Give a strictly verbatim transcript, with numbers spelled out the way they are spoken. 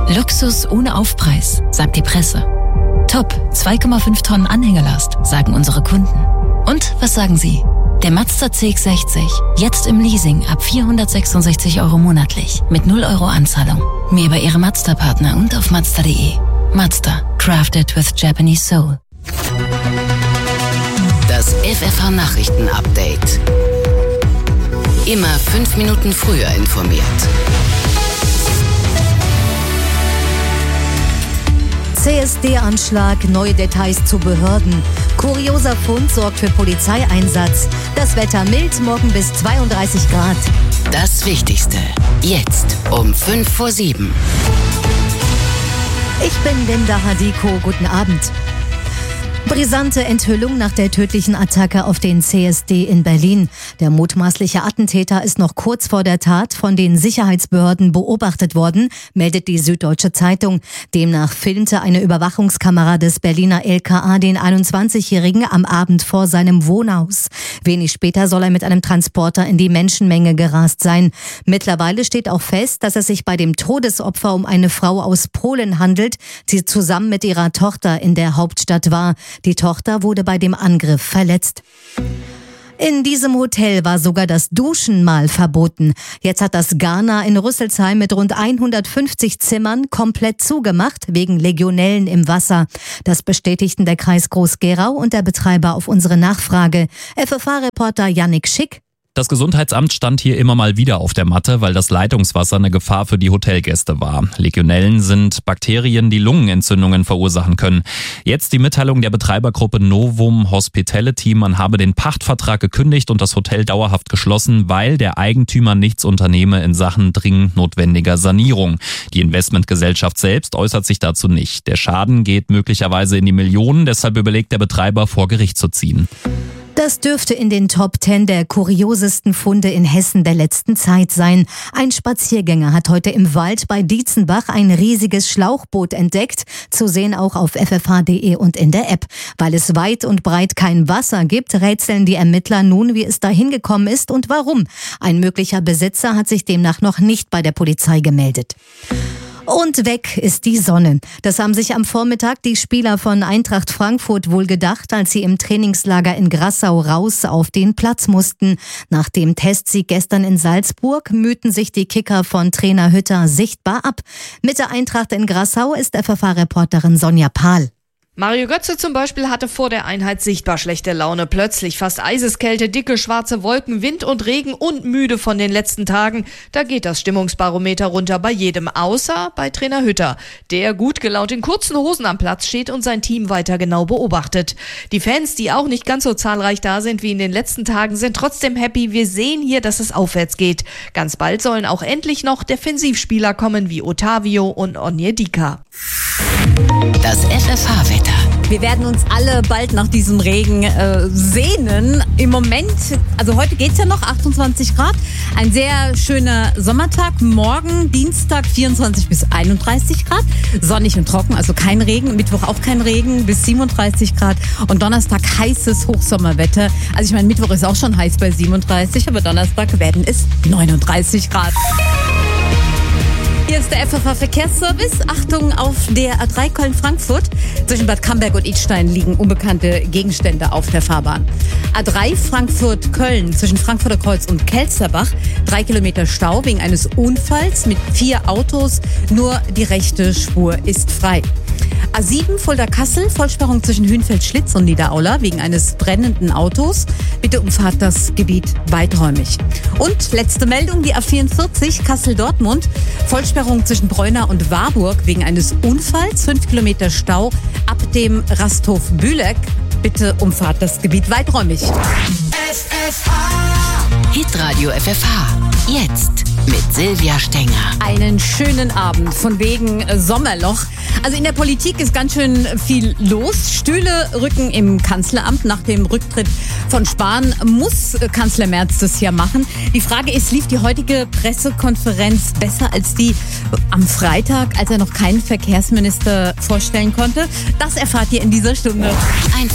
Luxus ohne Aufpreis, sagt die Presse. Top, zwei Komma fünf Tonnen Anhängelast, sagen unsere Kunden. Und was sagen Sie? Der Mazda C X sechzig, jetzt im Leasing ab vierhundertsechsundsechzig Euro monatlich, mit null Euro Anzahlung. Mehr bei Ihrem Mazda-Partner und auf mazda punkt de. Mazda, crafted with Japanese soul. Das F F H-Nachrichten-Update. Immer fünf Minuten früher informiert. C S D-Anschlag, neue Details zu Behörden. Kurioser Fund sorgt für Polizeieinsatz. Das Wetter mild, morgen bis zweiunddreißig Grad. Das Wichtigste, jetzt um fünf vor sieben. Ich bin Linda Hadiko, guten Abend. Brisante Enthüllung nach der tödlichen Attacke auf den C S D in Berlin. Der mutmaßliche Attentäter ist noch kurz vor der Tat von den Sicherheitsbehörden beobachtet worden, meldet die Süddeutsche Zeitung. Demnach filmte eine Überwachungskamera des Berliner L K A den einundzwanzigjährigen am Abend vor seinem Wohnhaus. Wenig später soll er mit einem Transporter in die Menschenmenge gerast sein. Mittlerweile steht auch fest, dass es sich bei dem Todesopfer um eine Frau aus Polen handelt, die zusammen mit ihrer Tochter in der Hauptstadt war. Die Tochter wurde bei dem Angriff verletzt. In diesem Hotel war sogar das Duschen mal verboten. Jetzt hat das Garna in Rüsselsheim mit rund hundertfünfzig Zimmern komplett zugemacht, wegen Legionellen im Wasser. Das bestätigten der Kreis Groß-Gerau und der Betreiber auf unsere Nachfrage. F F H-Reporter Yannick Schick. Das Gesundheitsamt stand hier immer mal wieder auf der Matte, weil das Leitungswasser eine Gefahr für die Hotelgäste war. Legionellen sind Bakterien, die Lungenentzündungen verursachen können. Jetzt die Mitteilung der Betreibergruppe Novum Hospitality, man habe den Pachtvertrag gekündigt und das Hotel dauerhaft geschlossen, weil der Eigentümer nichts unternehme in Sachen dringend notwendiger Sanierung. Die Investmentgesellschaft selbst äußert sich dazu nicht. Der Schaden geht möglicherweise in die Millionen, deshalb überlegt der Betreiber, vor Gericht zu ziehen. Das dürfte in den Top Ten der kuriosesten Funde in Hessen der letzten Zeit sein. Ein Spaziergänger hat heute im Wald bei Dietzenbach ein riesiges Schlauchboot entdeckt. Zu sehen auch auf f f h punkt de und in der App. Weil es weit und breit kein Wasser gibt, rätseln die Ermittler nun, wie es dahin gekommen ist und warum. Ein möglicher Besitzer hat sich demnach noch nicht bei der Polizei gemeldet. Und weg ist die Sonne. Das haben sich am Vormittag die Spieler von Eintracht Frankfurt wohl gedacht, als sie im Trainingslager in Grassau raus auf den Platz mussten. Nach dem Testsieg gestern in Salzburg mühten sich die Kicker von Trainer Hütter sichtbar ab. Mit der Eintracht in Grassau ist F F H-Reporterin Sonja Pahl. Mario Götze zum Beispiel hatte vor der Einheit sichtbar schlechte Laune. Plötzlich fast Eiseskälte, dicke schwarze Wolken, Wind und Regen und müde von den letzten Tagen. Da geht das Stimmungsbarometer runter bei jedem, außer bei Trainer Hütter, der gut gelaunt in kurzen Hosen am Platz steht und sein Team weiter genau beobachtet. Die Fans, die auch nicht ganz so zahlreich da sind wie in den letzten Tagen, sind trotzdem happy. Wir sehen hier, dass es aufwärts geht. Ganz bald sollen auch endlich noch Defensivspieler kommen wie Otavio und Onyedika. Das F F H-Wetter. Wir werden uns alle bald nach diesem Regen äh, sehnen. Im Moment, also heute geht's ja noch, achtundzwanzig Grad. Ein sehr schöner Sommertag. Morgen, Dienstag, vierundzwanzig bis einunddreißig Grad. Sonnig und trocken, also kein Regen. Mittwoch auch kein Regen, bis siebenunddreißig Grad. Und Donnerstag heißes Hochsommerwetter. Also ich meine, Mittwoch ist auch schon heiß bei siebenunddreißig, aber Donnerstag werden es neununddreißig Grad. Hier ist der F F H-Verkehrsservice. Achtung auf der A drei Köln-Frankfurt. Zwischen Bad Camberg und Idstein liegen unbekannte Gegenstände auf der Fahrbahn. A drei Frankfurt-Köln zwischen Frankfurter Kreuz und Kelsterbach. Drei Kilometer Stau wegen eines Unfalls mit vier Autos. Nur die rechte Spur ist frei. A sieben Fulda-Kassel, Vollsperrung zwischen Hünfeld-Schlitz und Niederaula wegen eines brennenden Autos. Bitte umfahrt das Gebiet weiträumig. Und letzte Meldung, die A vierundvierzig Kassel-Dortmund, Vollsperrung zwischen Breuna und Warburg wegen eines Unfalls. Fünf Kilometer Stau ab dem Rasthof Bühleck. Bitte umfahrt das Gebiet weiträumig. F F H. Hitradio F F H. Jetzt mit Silvia Stenger. Einen schönen Abend von wegen Sommerloch. Also in der Politik ist ganz schön viel los. Stühle rücken im Kanzleramt. Nach dem Rücktritt von Spahn muss Kanzler Merz das ja machen. Die Frage ist, lief die heutige Pressekonferenz besser als die am Freitag, als er noch keinen Verkehrsminister vorstellen konnte? Das erfahrt ihr in dieser Stunde. Einfach